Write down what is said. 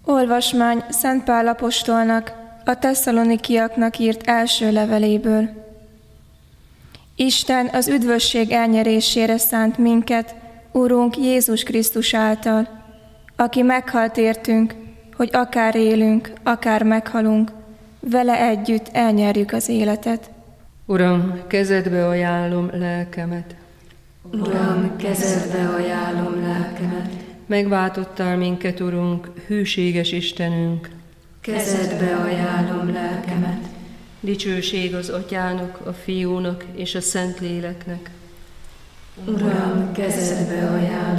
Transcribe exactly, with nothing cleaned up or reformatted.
Olvasmány Szent Pál apostolnak a tesszalonikiaknak írt első leveléből. Isten az üdvösség elnyerésére szánt minket, Urunk Jézus Krisztus által, aki meghalt értünk, hogy akár élünk, akár meghalunk, vele együtt elnyerjük az életet. Uram, kezedbe ajánlom lelkemet. Uram, kezedbe ajánlom lelkemet. Megváltottál minket, Urunk, hűséges Istenünk. Kezedbe ajánlom lelkemet. Dicsőség az Atyának, a Fiúnak és a Szentléleknek. Uram, kezedbe ajánlom